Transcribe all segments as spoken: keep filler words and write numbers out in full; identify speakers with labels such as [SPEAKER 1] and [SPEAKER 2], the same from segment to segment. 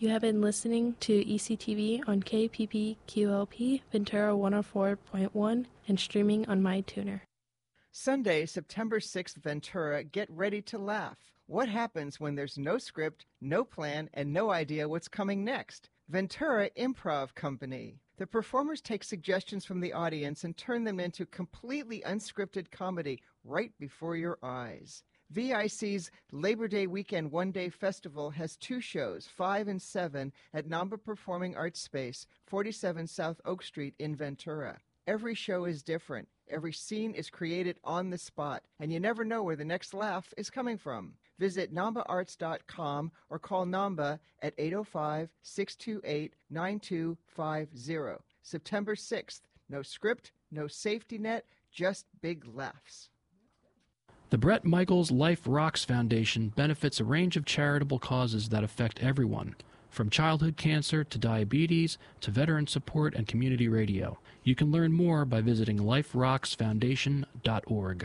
[SPEAKER 1] You have been listening to E C T V on K P P Q L P Ventura one oh four point one and streaming on MyTuner.
[SPEAKER 2] Sunday, September sixth, Ventura, get ready to laugh. What happens when there's no script, no plan, and no idea what's coming next? Ventura Improv Company. The performers take suggestions from the audience and turn them into completely unscripted comedy right before your eyes. V I C's Labor Day Weekend One Day Festival has two shows, five and seven, at Namba Performing Arts Space, forty-seven South Oak Street in Ventura. Every show is different. Every scene is created on the spot, and you never know where the next laugh is coming from. Visit namba arts dot com or call Namba at eight oh five, six two eight, nine two five zero. September sixth. No script, no safety net, just big laughs.
[SPEAKER 3] The Bret Michaels Life Rocks Foundation benefits a range of charitable causes that affect everyone, from childhood cancer to diabetes to veteran support and community radio. You can learn more by visiting life rocks foundation dot org.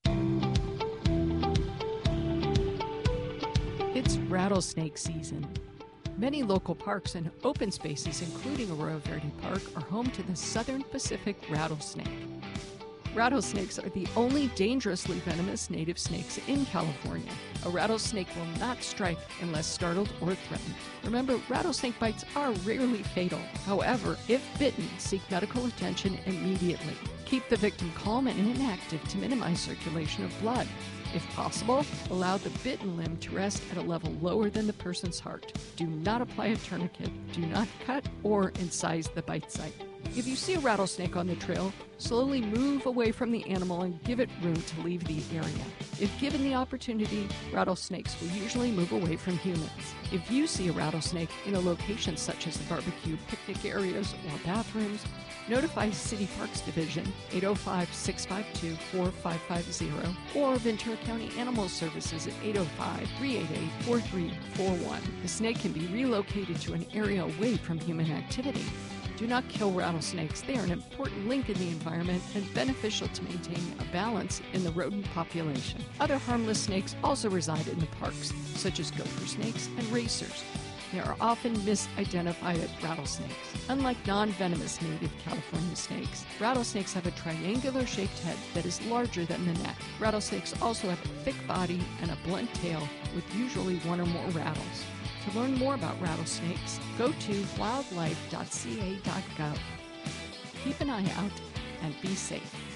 [SPEAKER 4] It's rattlesnake season. Many local parks and open spaces, including Arroyo Verde Park, are home to the Southern Pacific rattlesnake. Rattlesnakes are the only dangerously venomous native snakes in California. A rattlesnake will not strike unless startled or threatened. Remember, rattlesnake bites are rarely fatal. However, if bitten, seek medical attention immediately. Keep the victim calm and inactive to minimize circulation of blood. If possible, allow the bitten limb to rest at a level lower than the person's heart. Do not apply a tourniquet. Do not cut or incise the bite site. If you see a rattlesnake on the trail, slowly move away from the animal and give it room to leave the area. If given the opportunity, rattlesnakes will usually move away from humans. If you see a rattlesnake in a location such as the barbecue, picnic areas, or bathrooms, notify City Parks Division eight oh five, six five two, four five five zero or Ventura County Animal Services at eight oh five, three eight eight, four three four one. The snake can be relocated to an area away from human activity. Do not kill rattlesnakes. They are an important link in the environment and beneficial to maintaining a balance in the rodent population. Other harmless snakes also reside in the parks, such as gopher snakes and racers. They are often misidentified as rattlesnakes. Unlike non-venomous native California snakes, rattlesnakes have a triangular-shaped head that is larger than the neck. Rattlesnakes also have a thick body and a blunt tail with usually one or more rattles. To learn more about rattlesnakes, go to wildlife dot c a dot gov. Keep an eye out and be safe.